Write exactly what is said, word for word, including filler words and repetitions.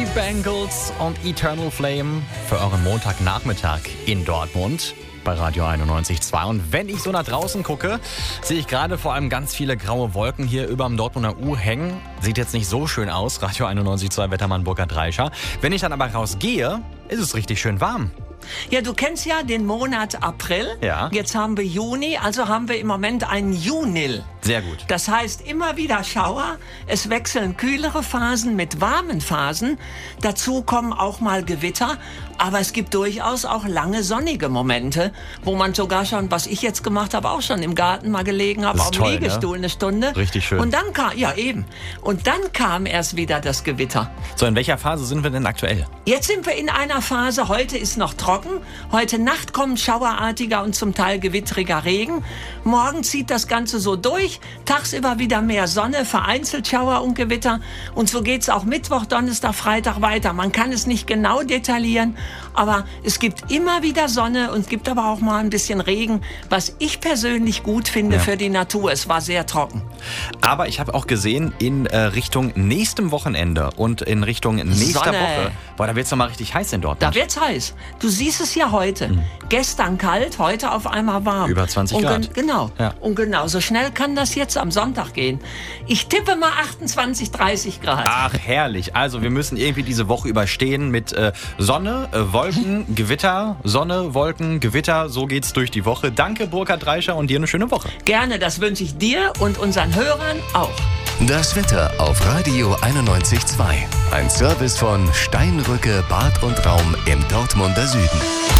Bangles und Eternal Flame für euren Montagnachmittag in Dortmund bei Radio einundneunzig Komma zwei. Und wenn ich so nach draußen gucke, sehe ich gerade vor allem ganz viele graue Wolken hier über dem Dortmunder U hängen. Sieht jetzt nicht so schön aus, Radio einundneunzig Komma zwei Wettermann Burkhard Reischer. Wenn ich dann aber rausgehe, ist es richtig schön warm. Ja, du kennst ja den Monat April. Ja. Jetzt haben wir Juni, also haben wir im Moment einen Junil. Sehr gut. Das heißt immer wieder Schauer. Es wechseln kühlere Phasen mit warmen Phasen. Dazu kommen auch mal Gewitter. Aber es gibt durchaus auch lange sonnige Momente, wo man sogar schon, was ich jetzt gemacht habe, auch schon im Garten mal gelegen habe, Das auf ist dem toll, Liegestuhl ne? eine Stunde. Richtig schön. Und dann kam, ja eben. Und dann kam erst wieder das Gewitter. So, in welcher Phase sind wir denn aktuell? Jetzt sind wir in einer Phase, heute ist noch trocken. Heute Nacht kommt schauerartiger und zum Teil gewittriger Regen. Morgen zieht das Ganze so durch. Tagsüber wieder mehr Sonne, vereinzelt Schauer und Gewitter. Und so geht's auch Mittwoch, Donnerstag, Freitag weiter. Man kann es nicht genau detaillieren, aber es gibt immer wieder Sonne und es gibt aber auch mal ein bisschen Regen, was ich persönlich gut finde Ja. für die Natur. Es war sehr trocken. Aber ich habe auch gesehen, in äh, Richtung nächstem Wochenende und in Richtung nächster Sonne. Woche, boah, da wird es nochmal richtig heiß in Dortmund. Da wird's heiß. Du siehst es ja heute. Gestern kalt, heute auf einmal warm. Über zwanzig und Grad. Genau. Ja. Und genauso schnell kann das jetzt am Sonntag gehen. Ich tippe mal achtundzwanzig, dreißig Grad. Ach, herrlich. Also wir müssen irgendwie diese Woche überstehen mit äh, Sonne, äh, Wolken, Gewitter, Sonne, Wolken, Gewitter. So geht's durch die Woche. Danke, Burkhard Reischer, und dir eine schöne Woche. Gerne, das wünsche ich dir und unseren Hörern auch. Das Wetter auf Radio einundneunzig Komma zwei. Ein Service von Steinrücke Bad und Raum im Dortmunder Süden.